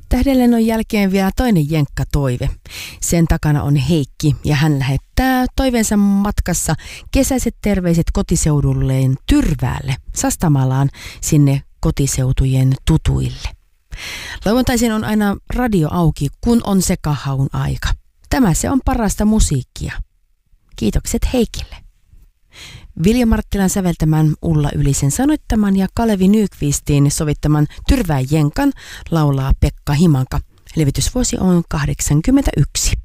Tähdellen on jälkeen vielä toinen jenkkatoive. Sen takana on Heikki ja hän lähettää toiveensa matkassa kesäiset terveiset kotiseudulleen Tyrväälle, Sastamalaan, sinne kotiseutujen tutuille. Lauantaisin on aina radio auki, kun on se kahaun aika. Tämä se on parasta musiikkia. Kiitokset Heikille. Vilja Marttilan säveltämän, Ulla Ylisen sanoittaman ja Kalevi Nykvistin sovittaman Tyrvään jenkan laulaa Pekka Himanka. Levitysvuosi on 81.